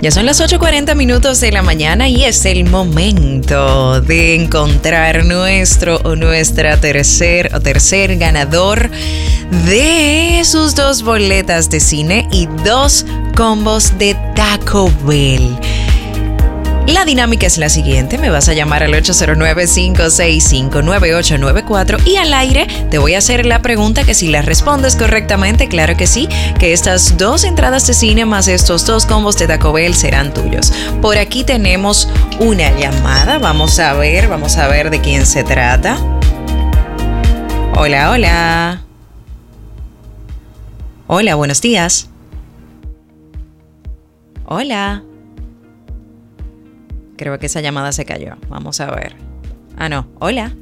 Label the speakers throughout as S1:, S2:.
S1: Ya son las 8:40 de la mañana y es el momento de encontrar nuestro o nuestra tercer ganador de sus 2 boletas de cine y 2 combos de Taco Bell. La dinámica es la siguiente, me vas a llamar al 809-565-9894 y al aire te voy a hacer la pregunta que si la respondes correctamente, claro que sí, que estas 2 entradas de cine más estos 2 combos de Taco Bell serán tuyos. Por aquí tenemos una llamada, vamos a ver de quién se trata. Hola, hola. Hola, buenos días. Hola. Creo que esa llamada se cayó. Vamos a ver. Ah, no. Hola.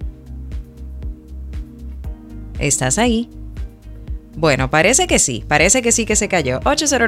S1: ¿Estás ahí? Bueno, parece que sí que se cayó.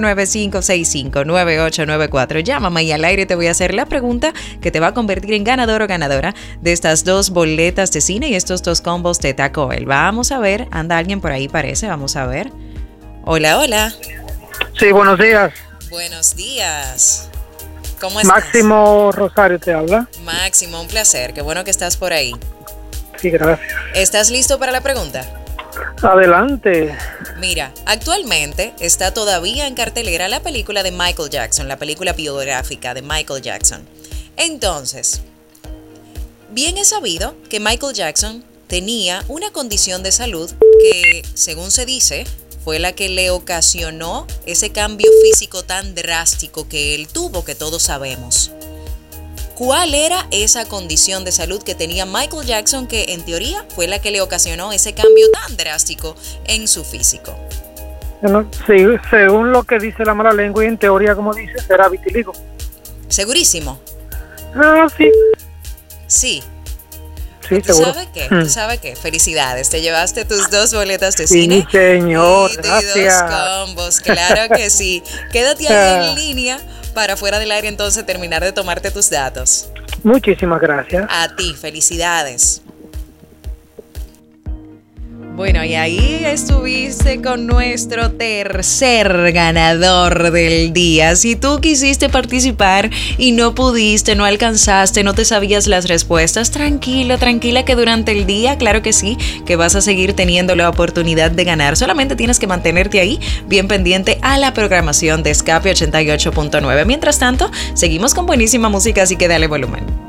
S1: 809-565-9894. Llámame y al aire te voy a hacer la pregunta que te va a convertir en ganador o ganadora de estas 2 boletas de cine y estos 2 combos de Taco Bell. Vamos a ver. Anda alguien por ahí, parece. Vamos a ver. Hola, hola.
S2: Sí, buenos días.
S1: Buenos días. ¿Cómo estás?
S2: Máximo Rosario te habla.
S1: Máximo, un placer. Qué bueno que estás por ahí.
S2: Sí, gracias.
S1: ¿Estás listo para la pregunta?
S2: Adelante.
S1: Mira, actualmente está todavía en cartelera la película de Michael Jackson, la película biográfica de Michael Jackson. Entonces, bien es sabido que Michael Jackson tenía una condición de salud que, según se dice, fue la que le ocasionó ese cambio físico tan drástico que él tuvo, que todos sabemos. ¿Cuál era esa condición de salud que tenía Michael Jackson que en teoría fue la que le ocasionó ese cambio tan drástico en su físico?
S2: Bueno, sí, según lo que dice la mala lengua y en teoría, como dice, será vitiligo.
S1: ¿Segurísimo?
S2: Ah, sí.
S1: Sí.
S2: Sí,
S1: ¿Tú
S2: seguro.
S1: sabes qué? ¿Tú sabes qué? Felicidades, te llevaste tus 2 boletas de cine.
S2: Sí, señor,
S1: y
S2: gracias.
S1: 2 combos, claro que sí. Quédate ahí en línea para fuera del aire entonces terminar de tomarte tus datos.
S2: Muchísimas gracias.
S1: A ti, felicidades. Bueno, y ahí estuviste con nuestro tercer ganador del día. Si tú quisiste participar y no pudiste, no alcanzaste, no te sabías las respuestas, tranquila que durante el día, claro que sí, que vas a seguir teniendo la oportunidad de ganar. Solamente tienes que mantenerte ahí, bien pendiente a la programación de Escape 88.9. Mientras tanto, seguimos con buenísima música, así que dale volumen.